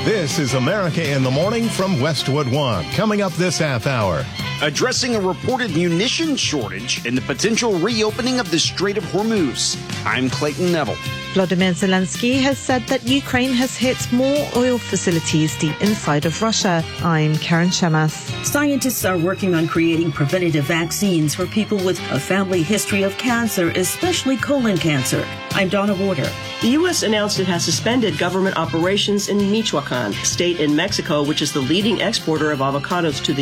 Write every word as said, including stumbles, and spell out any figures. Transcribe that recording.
This is America in the Morning from Westwood One. Coming up this half hour. Addressing a reported munition shortage and the potential reopening of the Strait of Hormuz. I'm Clayton Neville. Volodymyr Zelensky has said that Ukraine has hit more oil facilities deep inside of Russia. I'm Karen Shemas. Scientists are working on creating preventative vaccines for people with a family history of cancer, especially colon cancer. I'm Donna Warder. The U S announced it has suspended government operations in Michoacan, a state in Mexico which is the leading exporter of avocados to the